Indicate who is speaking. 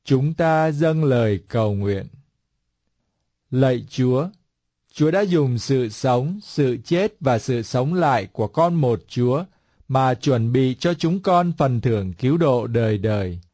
Speaker 1: Chúng ta dâng lời cầu nguyện. Lạy Chúa, Chúa đã dùng sự sống, sự chết và sự sống lại của con một Chúa mà chuẩn bị cho chúng con phần thưởng cứu độ đời đời.